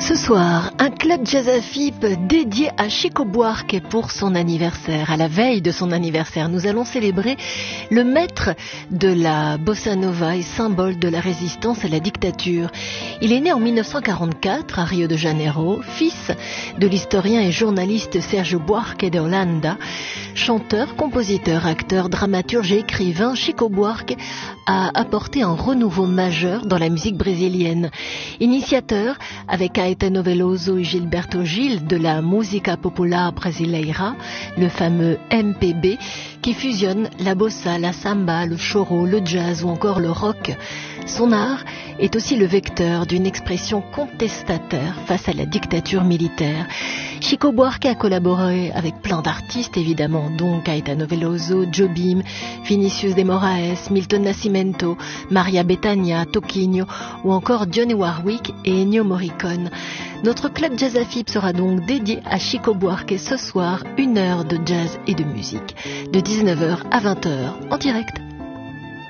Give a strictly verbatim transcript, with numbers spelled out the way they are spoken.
Ce soir, un club jazz à Fipe dédié à Chico Buarque pour son anniversaire. À la veille de son anniversaire, nous allons célébrer le maître de la bossa nova et symbole de la résistance à la dictature. Il est né en mille neuf cent quarante-quatre à Rio de Janeiro, fils de l'historien et journaliste Sergio Buarque de Holanda. Chanteur, compositeur, acteur, dramaturge et écrivain, Chico Buarque a apporté un renouveau majeur dans la musique brésilienne. Initiateur avec Caetano Veloso et Gilberto Gil de la Música Popular Brasileira, le fameux M P B, qui fusionne la bossa, la samba, le choro, le jazz ou encore le rock. Son art est aussi le vecteur d'une expression contestataire face à la dictature militaire. Chico Buarque a collaboré avec plein d'artistes évidemment, dont Caetano Veloso, Jobim, Vinicius de Moraes, Milton Nascimento, Maria Bethânia, Toquinho ou encore Dionne Warwick et Ennio Morricone. Notre club Jazz à Fipe sera donc dédié à Chico Buarque ce soir, une heure de jazz et de musique, de dix-neuf heures à vingt heures en direct.